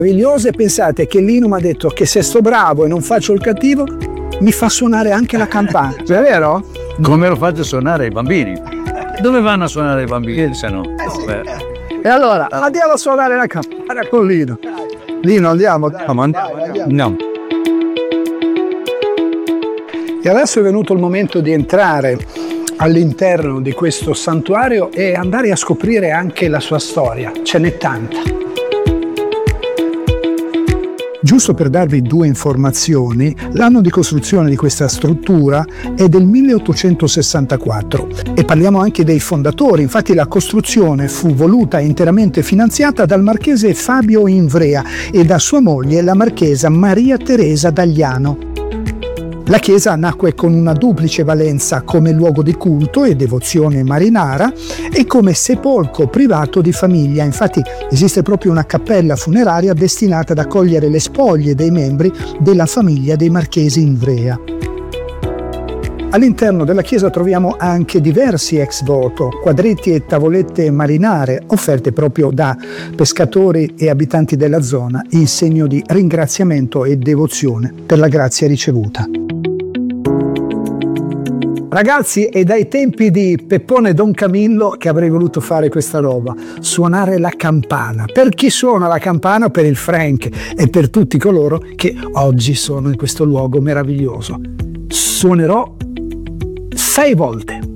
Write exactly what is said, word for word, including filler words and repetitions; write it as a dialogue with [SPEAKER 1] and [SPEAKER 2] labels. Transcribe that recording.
[SPEAKER 1] meravigliose. Pensate che Lino mi ha detto che se sto bravo e non faccio il cattivo mi fa suonare anche la campana. È vero?
[SPEAKER 2] Come lo fate suonare i bambini? Dove vanno a suonare i bambini se no? Beh.
[SPEAKER 1] E allora andiamo a suonare la campana con Lino. Lino, andiamo?
[SPEAKER 2] Andiamo, andiamo. andiamo.
[SPEAKER 1] E adesso è venuto il momento di entrare all'interno di questo santuario e andare a scoprire anche la sua storia. Ce n'è tanta. Giusto per darvi due informazioni, l'anno di costruzione di questa struttura è del milleottocentosessantaquattro e parliamo anche dei fondatori. Infatti la costruzione fu voluta e interamente finanziata dal marchese Fabio Invrea e da sua moglie, la marchesa Maria Teresa Dagliano. La chiesa nacque con una duplice valenza come luogo di culto e devozione marinara e come sepolcro privato di famiglia. Infatti esiste proprio una cappella funeraria destinata ad accogliere le spoglie dei membri della famiglia dei marchesi Invrea. All'interno della chiesa troviamo anche diversi ex voto, quadretti e tavolette marinare offerte proprio da pescatori e abitanti della zona in segno di ringraziamento e devozione per la grazia ricevuta. Ragazzi, è dai tempi di Peppone Don Camillo che avrei voluto fare questa roba, suonare la campana. Per chi suona la campana? Per il Frank e per tutti coloro che oggi sono in questo luogo meraviglioso. Suonerò sei volte.